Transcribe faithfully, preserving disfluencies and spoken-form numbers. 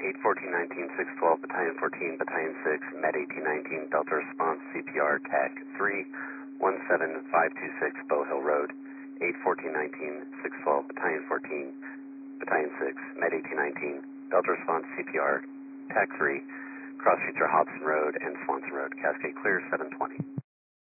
eight fourteen nineteen, six twelve, Battalion fourteen, Battalion six, Med eighteen nineteen, Delta Response, C P R, T A C three one seven five two six, Bow Hill Road, eight fourteen nineteen, six twelve, Battalion fourteen, Battalion six, Med eighteen nineteen, Delta Response, C P R, T A C three, Cross Future Hobson Road and Swanson Road, Cascade clear, seven twenty.